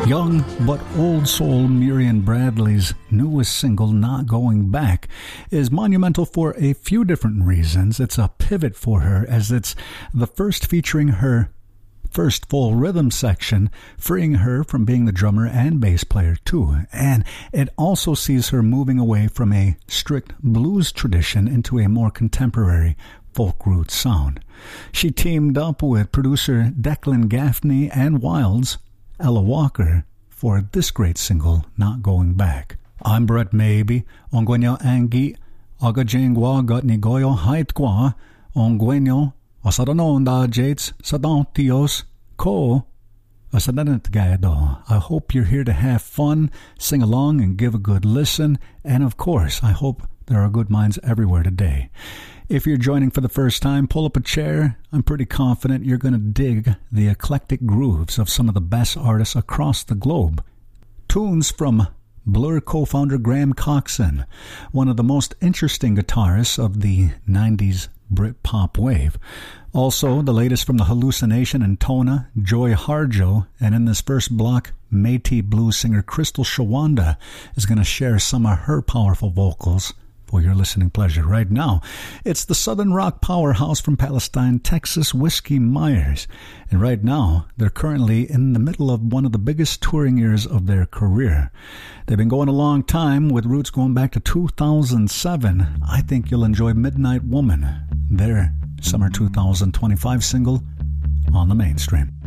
Young but old soul Miriam Bradley's newest single, Not Going Back, is monumental for a few different reasons. It's a pivot for her, as it's the first featuring her first full rhythm section, freeing her from being the drummer and bass player too. And it also sees her moving away from a strict blues tradition into a more contemporary folk root sound. She teamed up with producer Declan Gaffney and Wilde's Ella Walker for this great single, Not Going Back. I'm Brett Maybe, ongwenyo angi, aga jengwa got ni goyo hait kwa, ongwenyo, asadanon da jates, sadantios, ko, asadanet gado. I hope you're here to have fun, sing along, and give a good listen, and of course, I hope there are good minds everywhere today. If you're joining for the first time, pull up a chair. I'm pretty confident you're going to dig the eclectic grooves of some of the best artists across the globe. Tunes from Blur co-founder Graham Coxon, one of the most interesting guitarists of the 90s Brit-pop wave. Also, the latest from the Hallucination and Tona, Joy Harjo, and in this first block, Métis blues singer Crystal Shawanda is going to share some of her powerful vocals for your listening pleasure. Right now, it's the Southern rock powerhouse from Palestine, Texas, Whiskey Myers. And right now, they're currently in the middle of one of the biggest touring years of their career. They've been going a long time, with roots going back to 2007. I think you'll enjoy Midnight Woman, their summer 2025 single on the mainstream.